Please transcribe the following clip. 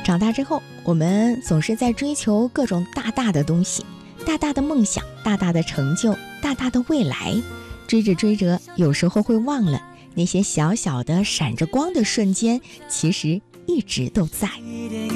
长大之后，我们总是在追求各种大大的东西，大大的梦想，大大的成就，大大的未来。追着追着，有时候会忘了那些小小的闪着光的瞬间，其实一直都在。